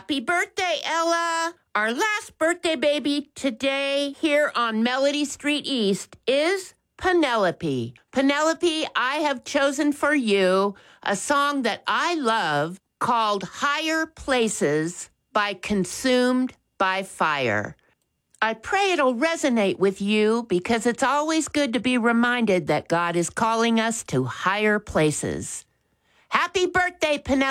Happy birthday, Ella! Our last birthday baby today here on Melody Street East is Penelope. Penelope, I have chosen for you a song that I love called Higher Places by Consumed by Fire. I pray it'll resonate with you because it's always good to be reminded that God is calling us to higher places. Happy birthday, Penelope!